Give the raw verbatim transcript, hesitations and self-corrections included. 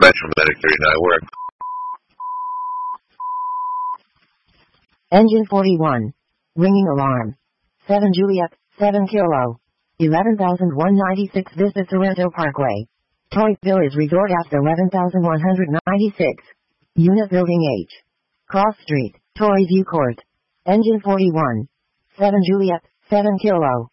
Metromatic thirty-nine work. Engine forty-one. Ringing alarm. seven Juliet, seven Kilo. eleven thousand one hundred ninety-six Vista Sorrento Parkway. Toy Village Resort after eleven thousand one hundred ninety-six. Unit Building H. Cross Street, Torrey View Court. Engine forty-one. seven Juliet, seven Kilo.